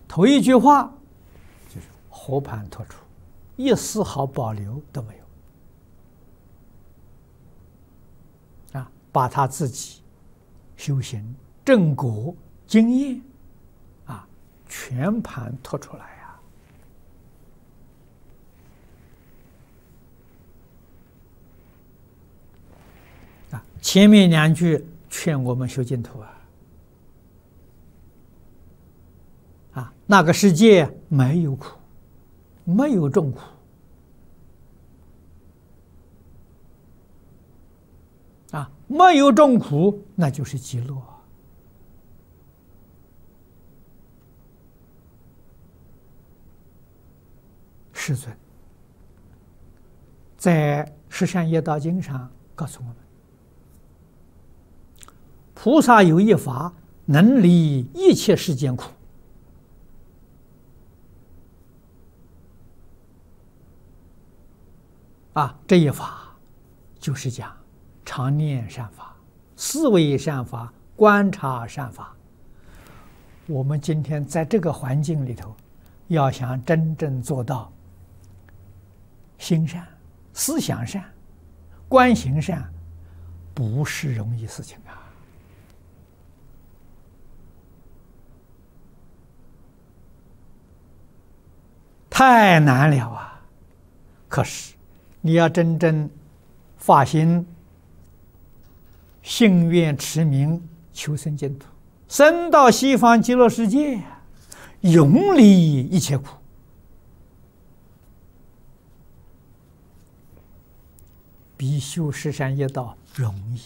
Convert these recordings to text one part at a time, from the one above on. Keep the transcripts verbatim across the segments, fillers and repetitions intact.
头一句话就是和盘托出，一丝毫保留都没有啊！把他自己修行正果经验啊，全盘托出来呀！啊，前面两句劝我们修净土啊。 啊，那个世界没有苦，没有众苦，啊，没有众苦，那就是极乐。世尊在《十善业道经》上告诉我们：菩萨有一法，能离一切世间苦。 啊，这一法就是讲常念善法、思维善法、观察善法。我们今天在这个环境里头，要想真正做到心善、思想善、观行善，不是容易事情啊！太难了啊！可是。 你要真正发心、信愿持名求生净土，生到西方极乐世界，永离一切苦，比修十善业道容易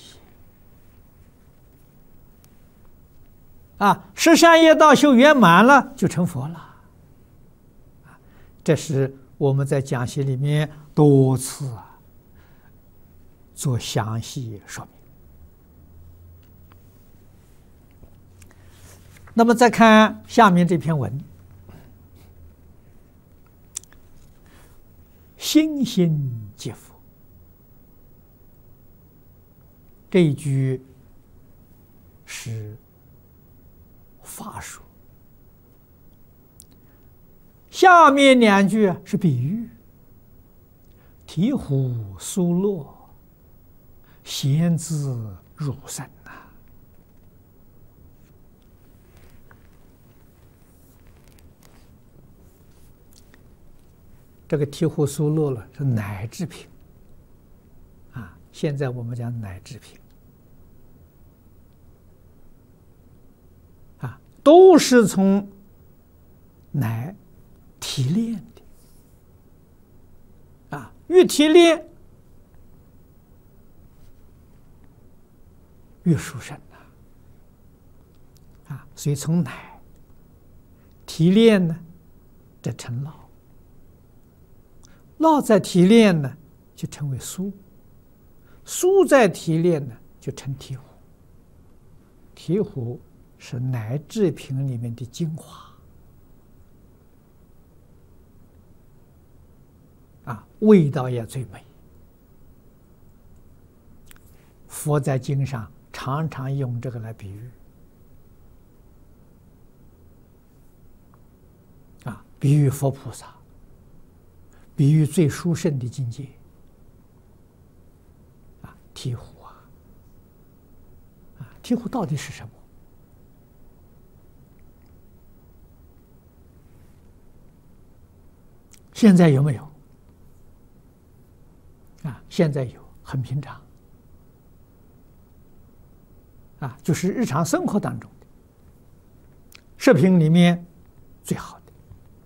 啊！十善业道修圆满了，就成佛了。这是我们在讲习里面。 多次啊，做详细说明。那么再看下面这篇文，心心皆佛这一句是法说，下面两句是比喻。 醍醐疏落，贤自入深呐。这个醍醐疏落了是乃至品啊，现在我们讲乃至品啊，都是从乃提炼的。 啊，越提炼越殊胜呐！啊，所以从乃提炼呢，这成烙，烙再提炼呢，就成为酥，酥再提炼呢，就成醍醐。醍醐是乃至品里面的精华。 啊，味道也最美。佛在经上常常用这个来比喻，啊，比喻佛菩萨，比喻最殊胜的境界。啊，醍醐啊，啊，醍醐到底是什么？现在有没有？ 啊，现在有很平常，啊，就是日常生活当中的食品里面最好的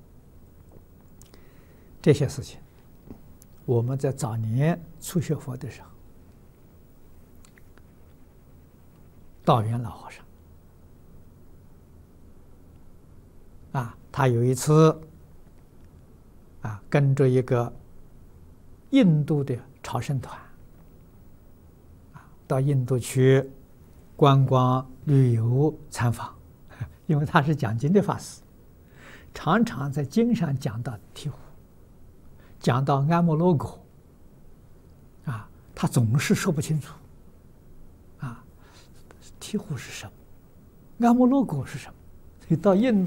这些事情，我们在早年初学佛的时候，道元老和尚啊，他有一次啊，跟着一个。 印度的朝圣团啊，到印度去观光、旅游、参访，因为他是讲经的法师，常常在经上讲到醍醐，讲到安摩罗果，啊，他总是说不清楚，啊，醍醐是什么，安摩罗果是什么，所以到印度。